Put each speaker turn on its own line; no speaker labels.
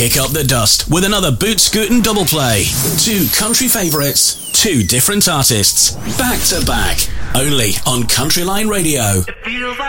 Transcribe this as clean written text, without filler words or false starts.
kick up the dust with another Boot Scootin' double play. Two country favourites, two different artists, back to back, only on Country Line Radio.